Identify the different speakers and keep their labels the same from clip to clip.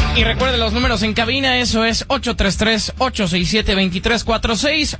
Speaker 1: Y recuerde los números en cabina, eso es 833-867-2346,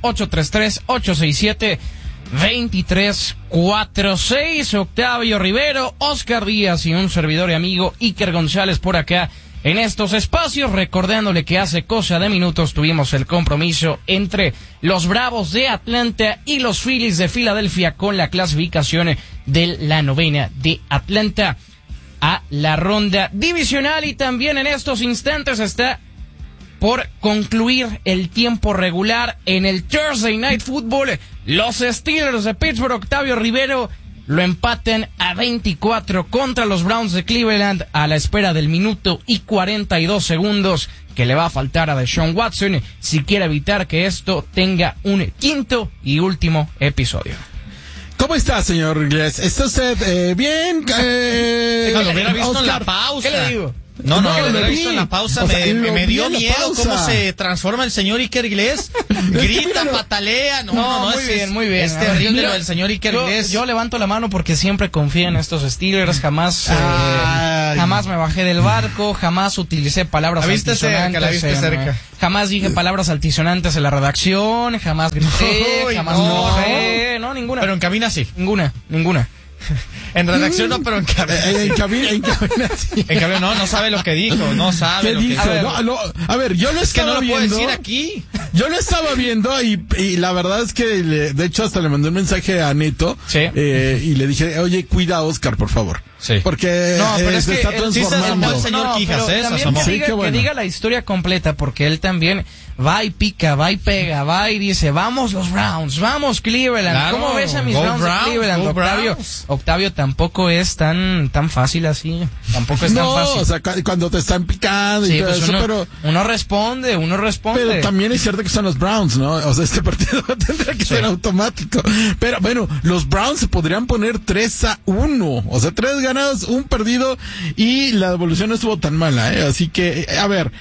Speaker 1: 833-867-2346. Octavio Rivero, Oscar Díaz y un servidor y amigo Iker González por acá en estos espacios, recordándole que hace cosa de minutos tuvimos el compromiso entre los Bravos de Atlanta y los Phillies de Filadelfia con la clasificación de la novena de Atlanta a la ronda divisional. Y también en estos instantes está por concluir el tiempo regular en el Thursday Night Football. Los Steelers de Pittsburgh, Octavio Rivero, lo empatan a 24 contra los Browns de Cleveland a la espera del minuto y 42 segundos que le va a faltar a Deshaun Watson si quiere evitar que esto tenga un quinto y último episodio.
Speaker 2: ¿Cómo está, señor Iglesias? ¿Está usted bien?
Speaker 3: Lo hubiera visto
Speaker 2: Oscar,
Speaker 3: en la pausa.
Speaker 1: ¿Qué le digo?
Speaker 3: No, lo hubiera visto en la pausa.
Speaker 2: O sea,
Speaker 3: me dio miedo
Speaker 2: pausa.
Speaker 3: cómo se transforma el señor Iker Iglesias. Grita, patalea. No,
Speaker 1: muy bien.
Speaker 3: Es terrible lo del señor Iker Iglesias.
Speaker 1: Yo levanto la mano porque siempre confío en estos Steelers. Jamás me bajé del barco, jamás utilicé palabras altisonantes.
Speaker 3: La viste cerca.
Speaker 1: Jamás dije palabras altisonantes en la redacción, jamás grité, jamás me bajé. No, ninguna.
Speaker 3: Pero en cabina sí.
Speaker 1: Ninguna.
Speaker 3: En redacción no, pero en cabina.
Speaker 2: En cabina sí.
Speaker 3: En cabina no sabe lo que dijo. No sabe
Speaker 2: ¿Qué
Speaker 3: lo que
Speaker 2: dijo?
Speaker 3: dijo.
Speaker 2: A ver, yo lo
Speaker 3: Es que no
Speaker 2: estaba
Speaker 3: lo puedo
Speaker 2: viendo.
Speaker 3: decir aquí.
Speaker 2: Yo lo estaba viendo y la verdad es que de hecho hasta le mandé un mensaje a Neto.
Speaker 1: Sí.
Speaker 2: Y le dije, oye, cuida a Oscar, por favor.
Speaker 3: Sí.
Speaker 2: Porque
Speaker 1: No, pero es
Speaker 2: se
Speaker 1: que
Speaker 2: está
Speaker 1: él sí se
Speaker 2: transformando.
Speaker 3: asomó el señor Quijas,
Speaker 1: pero
Speaker 3: se
Speaker 1: también
Speaker 3: asomó.
Speaker 1: que diga,
Speaker 2: Sí, qué bueno.
Speaker 1: que diga la historia completa, porque él también va y pica, va y pega, va y dice, vamos los Browns, vamos Cleveland.
Speaker 3: Claro,
Speaker 1: ¿Cómo ves a mis
Speaker 3: go
Speaker 1: Browns de
Speaker 3: Browns,
Speaker 1: Cleveland,
Speaker 3: go
Speaker 1: Octavio?
Speaker 3: Browns.
Speaker 1: Octavio tampoco es tan fácil así, tampoco es tan
Speaker 2: No,
Speaker 1: fácil.
Speaker 2: o sea, cuando te están picando y
Speaker 1: Sí,
Speaker 2: todo
Speaker 1: pues
Speaker 2: eso,
Speaker 1: uno responde.
Speaker 2: pero también es cierto que son los Browns, ¿no? O sea, este partido tendría que ser automático. Pero bueno, los Browns se podrían poner 3-1. O sea, 3 ganados, 1 perdido y la devolución no estuvo tan mala, ¿eh? Así que, a ver,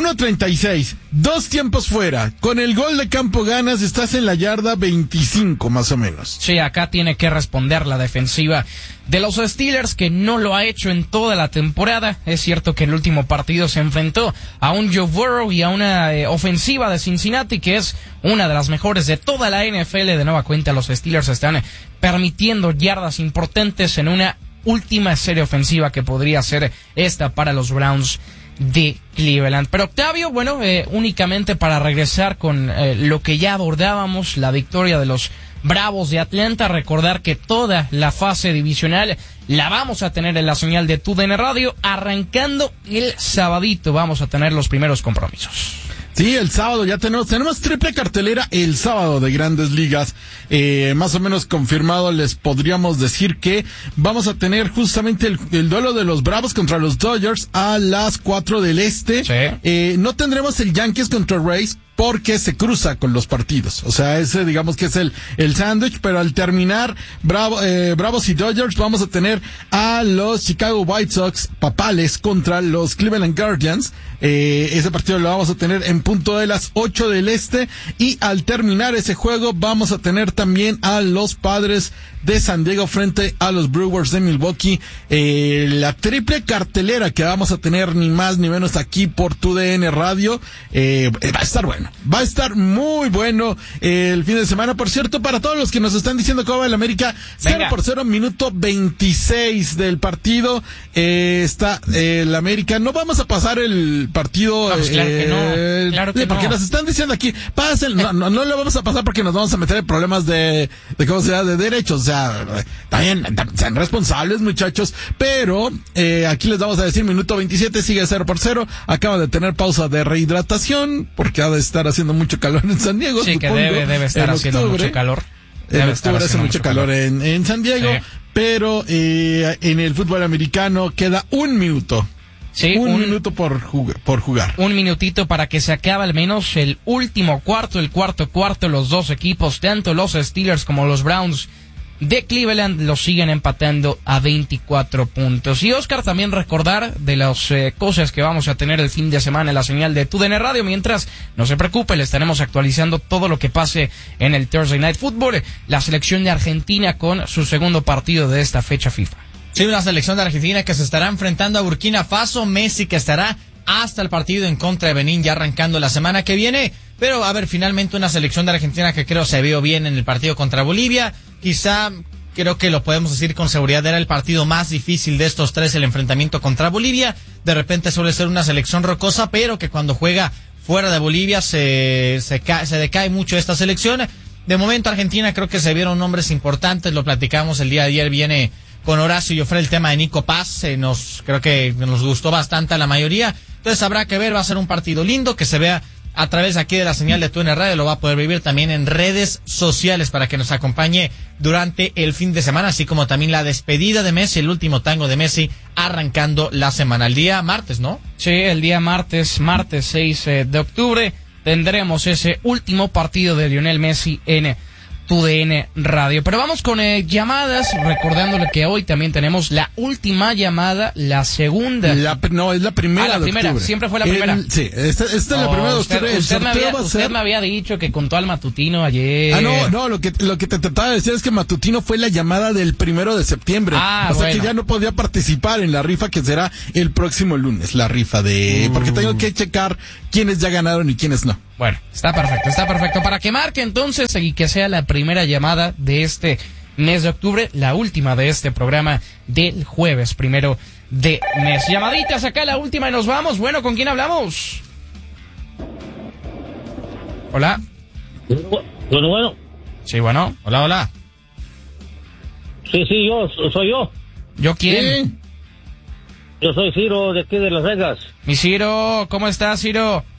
Speaker 2: 1:36, 2 tiempos fuera. Con el gol de campo ganas, estás en la yarda 25, más o menos.
Speaker 1: Sí, acá tiene que responder la defensiva de los Steelers, que no lo ha hecho en toda la temporada. Es cierto que el último partido se enfrentó a un Joe Burrow y a una ofensiva de Cincinnati, que es una de las mejores de toda la NFL. De nueva cuenta, los Steelers están permitiendo yardas importantes en una última serie ofensiva que podría ser esta para los Browns de Cleveland. Pero Octavio, bueno, únicamente para regresar con lo que ya abordábamos, la victoria de los Bravos de Atlanta, recordar que toda la fase divisional la vamos a tener en la señal de TUDN Radio, arrancando el sabadito, vamos a tener los primeros compromisos.
Speaker 2: Sí, el sábado ya tenemos triple cartelera el sábado de Grandes Ligas. Más o menos confirmado, les podríamos decir que vamos a tener justamente el duelo de los Bravos contra los Dodgers a las 4 del este.
Speaker 1: Sí.
Speaker 2: No tendremos el Yankees contra Rays porque se cruza con los partidos. O sea, ese digamos que es el sándwich, pero al terminar Bravos y Dodgers vamos a tener a los Chicago White Sox papales contra los Cleveland Guardians. Ese partido lo vamos a tener en punto de las 8 del este, y al terminar ese juego vamos a tener también a los Padres de San Diego frente a los Brewers de Milwaukee. La triple cartelera que vamos a tener ni más ni menos aquí por TUDN Radio. Va a estar bueno, va a estar muy bueno el fin de semana. Por cierto, para todos los que nos están diciendo que va el América, 0-0, minuto 26 del partido, está el América. No vamos a pasar el partido,
Speaker 1: Pues claro que no, claro que
Speaker 2: porque
Speaker 1: no.
Speaker 2: nos están diciendo aquí, pasen, no lo vamos a pasar porque nos vamos a meter en problemas de cómo se llama, de derechos. O sea, también sean responsables, muchachos, pero aquí les vamos a decir, minuto 27, sigue 0-0, acaba de tener pausa de rehidratación porque ha de estar haciendo mucho calor en San Diego.
Speaker 1: Sí,
Speaker 2: supongo,
Speaker 1: que debe estar haciendo mucho calor.
Speaker 2: En octubre hace mucho calor en San Diego, sí. Pero en el fútbol americano queda un minuto.
Speaker 1: Sí,
Speaker 2: un minuto por jugar.
Speaker 1: Un minutito para que se acabe al menos el último cuarto, el cuarto, los dos equipos, tanto los Steelers como los Browns de Cleveland, los siguen empatando a 24 puntos. Y Oscar, también recordar de las cosas que vamos a tener el fin de semana en la señal de TUDN Radio. Mientras, no se preocupe, le estaremos actualizando todo lo que pase en el Thursday Night Football. La selección de Argentina con su segundo partido de esta fecha FIFA.
Speaker 3: Sí, una selección de Argentina que se estará enfrentando a Burkina Faso. Messi que estará hasta el partido en contra de Benín, ya arrancando la semana que viene. Pero, a ver, finalmente una selección de Argentina que creo se vio bien en el partido contra Bolivia. Quizá, creo que lo podemos decir con seguridad, era el partido más difícil de estos tres, el enfrentamiento contra Bolivia. De repente suele ser una selección rocosa, pero que cuando juega fuera de Bolivia se decae mucho esta selección. De momento Argentina creo que se vieron nombres importantes, lo platicamos el día de ayer, viene con Horacio y Ofré el tema de Nico Paz, creo que nos gustó bastante a la mayoría. Entonces habrá que ver, va a ser un partido lindo que se vea a través aquí de la señal de TUDN Radio, lo va a poder vivir también en redes sociales para que nos acompañe durante el fin de semana, así como también la despedida de Messi, el último tango de Messi, arrancando la semana. El día martes, ¿no?
Speaker 1: Sí, el día martes 6 de octubre, tendremos ese último partido de Lionel Messi en TUDN Radio. Pero vamos con llamadas, recordándole que hoy también tenemos la última llamada, la segunda.
Speaker 2: No, es la primera.
Speaker 1: La primera,
Speaker 2: octubre.
Speaker 1: Siempre fue la primera.
Speaker 2: Sí, esta es la primera de octubre.
Speaker 1: Usted me había dicho que contó al matutino ayer.
Speaker 2: No, lo que te trataba de decir es que matutino fue la llamada del 1 de septiembre. O sea que ya no podía participar en la rifa que será el próximo lunes, la rifa porque tengo que checar quiénes ya ganaron y quiénes no.
Speaker 1: Bueno, está perfecto. Para que marque entonces y que sea la primera llamada de este mes de octubre, la última de este programa del jueves 1 de mes. Llamaditas acá, la última y nos vamos. Bueno, ¿con quién hablamos? Hola.
Speaker 4: Bueno.
Speaker 1: Sí, bueno.
Speaker 3: Hola.
Speaker 4: Sí, soy yo.
Speaker 1: ¿Yo quién?
Speaker 2: Sí.
Speaker 4: Yo soy Ciro de aquí de Las Vegas.
Speaker 1: Mi Ciro, ¿cómo estás, Ciro?